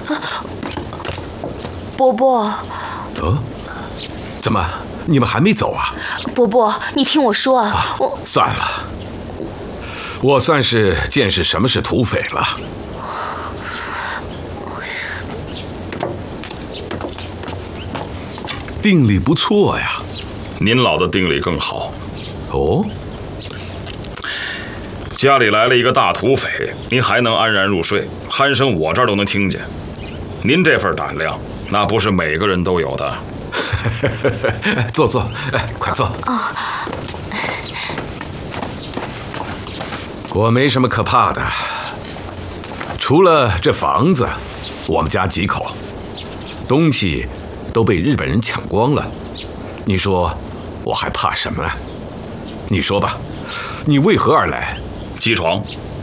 伯伯。 怎么，你们还没走啊？ 伯伯，你听我说啊， 算了，我算是见识什么是土匪了。定力不错呀。 您老的定力更好。 哦， 家里来了一个大土匪，您还能安然入睡，鼾声我这儿都能听见。您这份胆量，那不是每个人都有的。 坐，快坐。我没什么可怕的，除了这房子，我们家几口东西都被日本人抢光了。你说我还怕什么啊？你说吧，你为何而来？ 击床。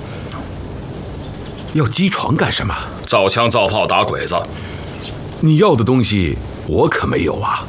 要击床干什么？ 造枪造炮打鬼子。 你要的东西我可没有啊。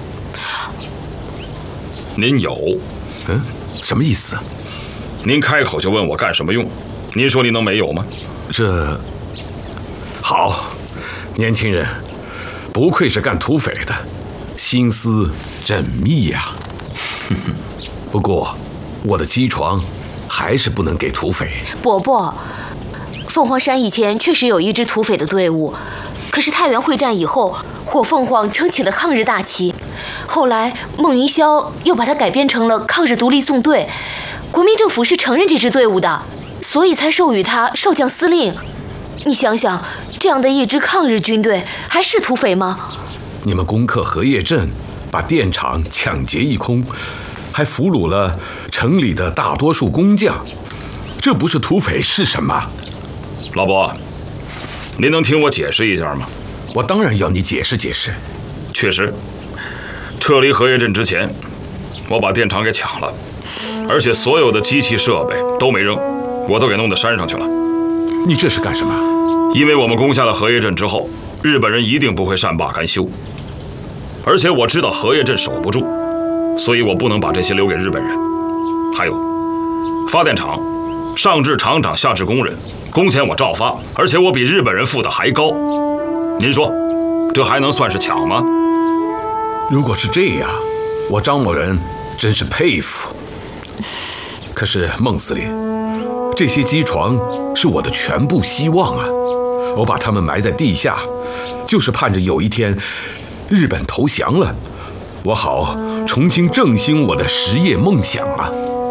您有？ 什么意思？ 您开口就问我干什么用？您说您能没有吗？ 这好，年轻人，不愧是干土匪的，心思缜密呀。不过，我的机床还是不能给土匪。 伯伯，凤凰山以前确实有一支土匪的队伍，可是太原会战以后，火凤凰撑起了抗日大旗，后来孟云霄又把它改编成了抗日独立纵队，国民政府是承认这支队伍的，所以才授予他少将司令。你想想，这样的一支抗日军队，还是土匪吗？ 你们攻克荷叶镇，把电厂抢劫一空，还俘虏了城里的大多数工匠，这不是土匪是什么？ 老伯，您能听我解释一下吗？ 我当然要你解释解释。 确实，撤离荷叶镇之前，我把电厂给抢了，而且所有的机器设备都没扔，我都给弄到山上去了。 你这是干什么？ 因为我们攻下了荷叶镇之后，日本人一定不会善罢甘休，而且我知道荷叶镇守不住，所以我不能把这些留给日本人。还有，发电厂上至厂长，下至工人，工钱我照发，而且我比日本人付的还高。您说，这还能算是抢吗？ 如果是这样，我张某人真是佩服。可是孟司令，这些机床是我的全部希望啊！我把他们埋在地下，就是盼着有一天日本投降了，我好重新振兴我的实业梦想啊！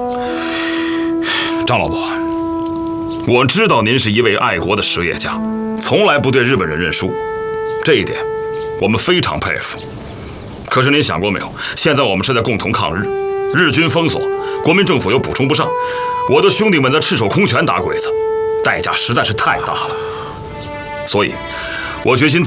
张老伯，我知道您是一位爱国的实业家，从来不对日本人认输，这一点我们非常佩服。可是您想过没有，现在我们是在共同抗日，日军封锁，国民政府又补充不上，我的兄弟们在赤手空拳打鬼子，代价实在是太大了。所以我决心